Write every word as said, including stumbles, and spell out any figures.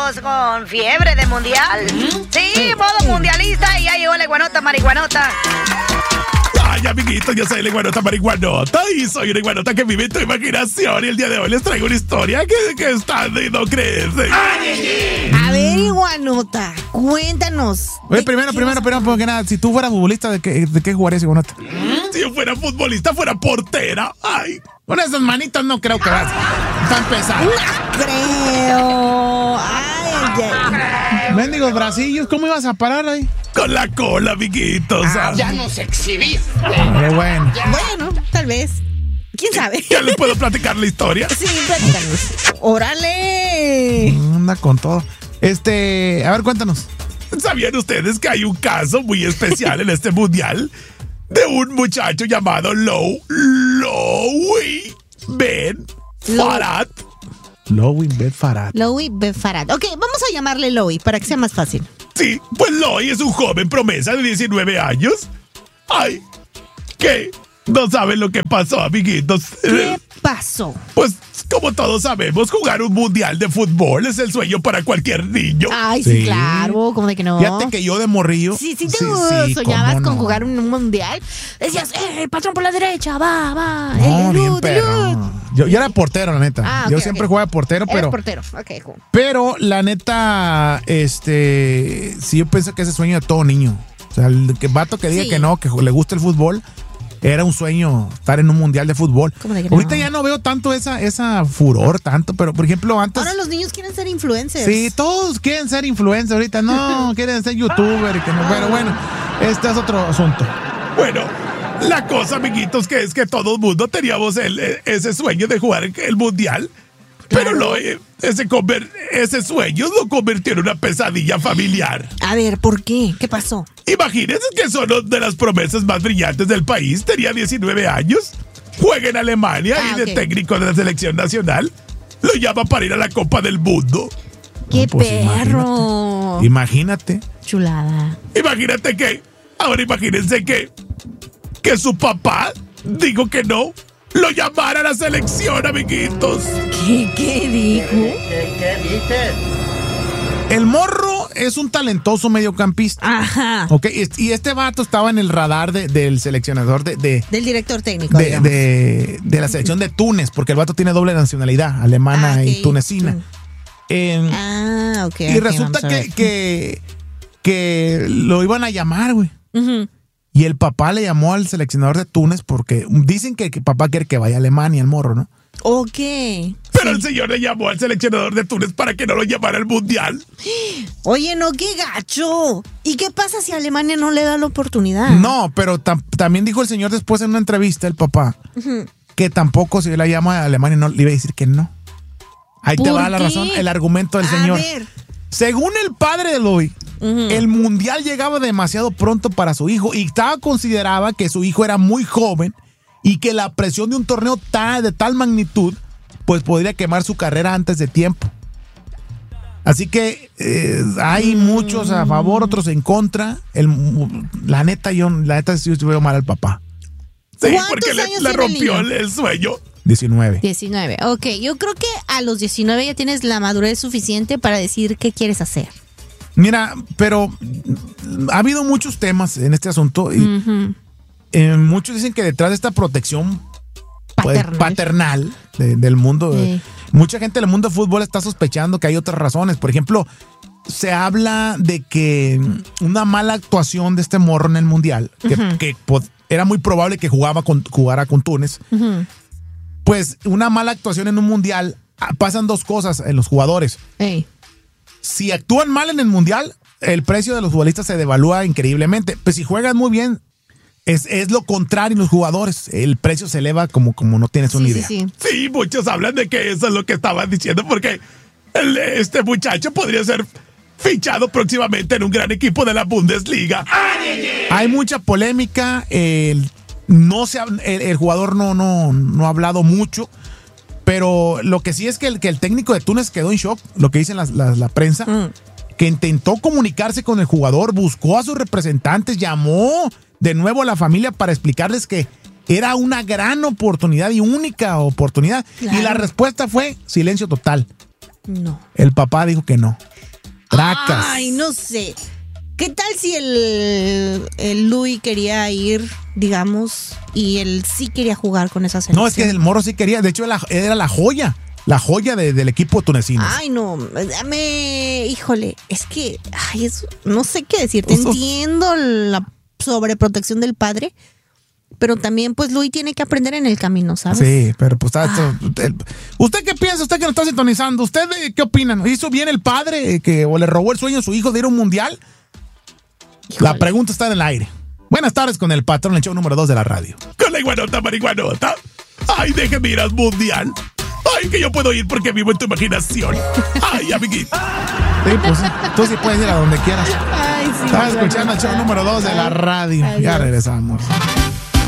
amigos, con fiebre de mundial. Sí, modo mundialista y ya llegó la iguanota marihuanota. Ay, amiguitos, yo soy la iguanota marihuanota y soy una iguanota que vive en tu imaginación. Y el día de hoy les traigo una historia que, que está de no creerse. A ver, iguanota, cuéntanos. Oye, primero, primero, primero, porque nada, si tú fueras futbolista, ¿de qué, de qué jugarías, iguanota? Si yo fuera futbolista, fuera portera. Ay, con esas manitas no creo que vas a empezar. No creo. Ay, ay. Mendigos bracillos, ¿cómo ibas a parar ahí? con la cola, amiguitos. Ah, ya nos exhibiste. Qué bueno. Bueno, tal vez. ¿Quién sabe? ¿Ya les puedo platicar la historia? Sí, platícanos. ¡Órale! Anda con todo. Este, a ver, cuéntanos. ¿Sabían ustedes que hay un caso muy especial en este mundial de un muchacho llamado Low, Louis Ben Farad? Louis Ben Farad. Louis Ben Farad. Ok, vamos a llamarle Louis para que sea más fácil. Sí, pues Louis es un joven promesa de diecinueve años. Ay, ¿qué? No saben lo que pasó, amiguitos. ¿Qué pasó? Pues, como todos sabemos, jugar un mundial de fútbol es el sueño para cualquier niño. Ay, sí, Sí. claro, como de que no. Fíjate que yo de morrillo. Sí, sí, te sí, sí, soñabas cómo con no. jugar un, un mundial. Decías, eh, el patrón por la derecha, va, va. No, el bien Lud, el perro. Lud. Yo, yo era portero, la neta. Ah, yo ok, siempre ok. jugaba de portero, Eres pero. portero. Ok, cool. Pero la neta, este, sí, yo pienso que ese sueño de todo niño. O sea, el que vato que diga Sí. que no, que le gusta el fútbol, era un sueño estar en un mundial de fútbol. ¿Cómo de que no? Ahorita ya no veo tanto esa, esa furor, tanto, pero por ejemplo antes. Ahora los niños quieren ser influencers. Sí, todos quieren ser influencers ahorita, no, quieren ser youtuber y que no. Pero bueno, este es otro asunto. Bueno, la cosa, amiguitos, que es que todo el mundo teníamos el, ese sueño de jugar el mundial, pero lo, ese, conver, ese sueño lo convirtió en una pesadilla familiar. A ver, ¿por qué? ¿Qué pasó? Imagínense que son de las promesas más brillantes del país, tenía diecinueve años, juega en Alemania Ah, y de ok. técnico de la selección nacional lo llama para ir a la Copa del Mundo. ¡Qué pues, perro! Imagínate. Chulada. Imagínate que, ahora imagínense que, que su papá dijo que no, lo llamara a la selección, amiguitos. ¿Qué, qué dijo? ¿Qué, qué dices? El morro es un talentoso mediocampista. Ajá. Ok, y este vato estaba en el radar de- del seleccionador de, de, Del director técnico, de, digamos. de- de la selección de Túnez, porque el vato tiene doble nacionalidad, alemana Ah, y ok. tunecina. Mm. Eh, Ah, ok. y ok, resulta vamos a que, ver. que, que lo iban a llamar, güey. Ujú. Y el papá le llamó al seleccionador de Túnez porque dicen que el papá quiere que vaya a Alemania, el morro, ¿no? Ok. Pero el señor le llamó al seleccionador de Túnez para que no lo llamara al mundial. Oye, no, qué gacho. ¿Y qué pasa si Alemania no le da la oportunidad? No, pero tam- también dijo el señor después en una entrevista, el papá, que tampoco si la llama a Alemania no le iba a decir que no. Ahí te ¿Por va la qué? razón, el argumento del A señor. ver. Según el padre de Louis, el mundial llegaba demasiado pronto para su hijo y estaba consideraba que su hijo era muy joven y que la presión de un torneo ta- de tal magnitud pues podría quemar su carrera antes de tiempo. Así que eh, hay muchos a favor, otros en contra. El, la neta, yo la neta sí veo mal al papá. Sí, ¿Cuántos porque le, años le tiene el rompió niño? el, el sueño. diecinueve. diecinueve. Ok, yo creo que a los diecinueve ya tienes la madurez suficiente para decir qué quieres hacer. Mira, pero mm, ha habido muchos temas en este asunto y Ujú. eh, muchos dicen que detrás de esta protección pues, Paternal. paternal de- del mundo, Sí. eh, mucha gente del mundo del fútbol está sospechando que hay otras razones. Por ejemplo, se habla de que una mala actuación de este morro en el mundial, que, que, pues, era muy probable que jugaba con, jugara con Túnez, Ujú. pues una mala actuación en un mundial, ah, pasan dos cosas en los jugadores. Ey. Si actúan mal en el mundial, el precio de los futbolistas se devalúa increíblemente. Pues si juegan muy bien, es, es lo contrario en los jugadores. El precio se eleva como, como no tienes una Sí, sí, idea. sí. Sí, muchos hablan de que eso es lo que estaban diciendo porque el- este muchacho podría ser fichado próximamente en un gran equipo de la Bundesliga. Hay mucha polémica. El, no se ha- el, el jugador no, no, no ha hablado mucho. Pero lo que sí es que el, que el técnico de Túnez quedó en shock, lo que dicen las- las- la prensa, Mm. que intentó comunicarse con el jugador, buscó a sus representantes, llamó de nuevo a la familia para explicarles que era una gran oportunidad y única oportunidad. Claro. Y la respuesta fue silencio total. No. El papá dijo que no. Tracas. Ay, no sé. ¿Qué tal si el, el Luis quería ir, digamos, y él sí quería jugar con esa selección? No, es que el morro sí quería. De hecho, era, era la joya. La joya de, del equipo tunecino. Ay, no. Me, híjole, es que, ay, es, no sé qué decirte. Eso- Entiendo la sobreprotección del padre, pero también, pues, Luis tiene que aprender en el camino, ¿sabes? Sí, pero pues está. Ah. el- ¿Usted qué piensa? ¿Usted que nos está sintonizando? ¿Usted eh, qué opina? ¿Hizo bien el padre eh, que o le robó el sueño a su hijo de ir a un mundial? La Híjole. pregunta está en el aire. Buenas tardes con el patrón, el show número dos de la radio. Con la iguanota, marihuanota. Ay, déjeme ir al mundial. Ay, que yo puedo ir porque vivo en tu imaginación. Ay, amiguito. Sí, pues tú sí puedes ir a donde quieras. Ay, sí. Estás escuchando el show número dos de la radio. Ya Adiós. regresamos.